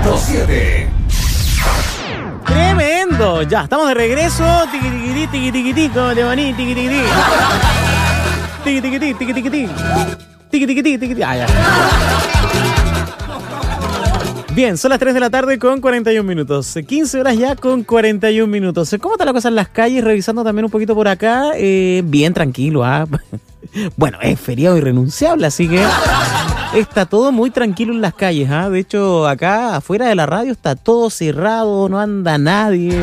100.7. Tremendo. Ya, estamos de regreso. Tiqui tiqui tiqui tiqui tiqui, como te poní, tiqui tiqui tiqui. Tiqui tiqui tiqui tiqui tiqui tiqui. Tiqui tiqui tiqui tiqui. Ah, ya. Bien, son las 3 de la tarde con 41 minutos. 15 horas ya con 41 minutos. ¿Cómo está la cosa en las calles? Revisando también un poquito por acá. Bien tranquilo, ¿ah? Bueno, es feriado irrenunciable, así que está todo muy tranquilo en las calles, ¿ah? De hecho, acá afuera de la radio está todo cerrado, no anda nadie.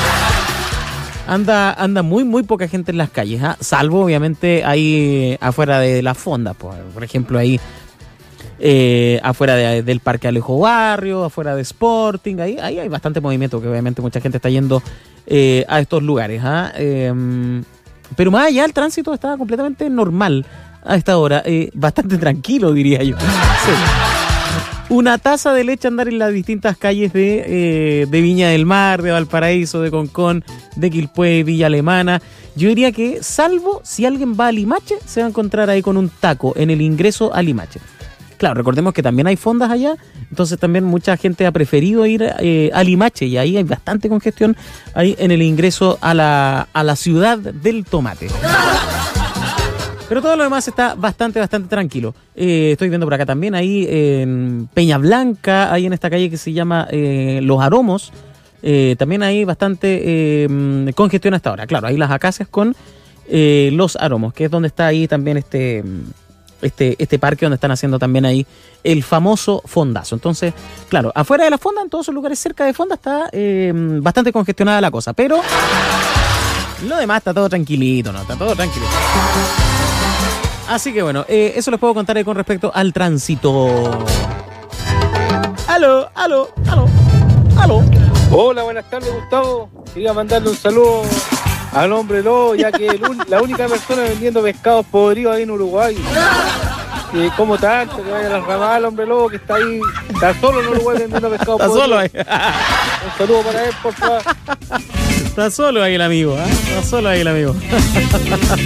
Anda muy poca gente en las calles, ¿ah? Salvo, obviamente, ahí afuera de la fonda, por ejemplo, ahí afuera del Parque Alejo Barrio, afuera de Sporting, ahí hay bastante movimiento, que obviamente mucha gente está yendo a estos lugares, ¿ah? Pero más allá el tránsito está completamente normal a esta hora, bastante tranquilo, diría yo. Sí. Una taza de leche andar en las distintas calles de Viña del Mar, de Valparaíso, de Concón, de Quilpué, Villa Alemana. Yo diría que, salvo si alguien va a Limache, se va a encontrar ahí con un taco en el ingreso a Limache. Claro, recordemos que también hay fondas allá, entonces también mucha gente ha preferido ir a Limache y ahí hay bastante congestión ahí en el ingreso a la ciudad del tomate. Pero todo lo demás está bastante tranquilo. Estoy viendo por acá también, ahí en Peña Blanca, ahí en esta calle que se llama Los Aromos, también hay bastante congestión hasta ahora. Claro, ahí las acacias con Los Aromos, que es donde está ahí también este parque donde están haciendo también ahí el famoso fondazo. Entonces, claro, afuera de la fonda, en todos esos lugares cerca de fonda está bastante congestionada la cosa, pero lo demás está todo tranquilito, ¿no? Está todo tranquilito. Así que bueno, eso les puedo contar con respecto al tránsito. Aló. Hola, buenas tardes, Gustavo. Quería mandarle un saludo al hombre lobo, ya que la única persona vendiendo pescados podridos ahí en Uruguay. Como tanto, que vaya a las ramas, hombre lobo, que está ahí, está solo en Uruguay vendiendo pescados podridos. Está solo ahí. Un saludo para él, por favor. Está solo ahí el amigo, ¿eh? Está solo ahí el amigo.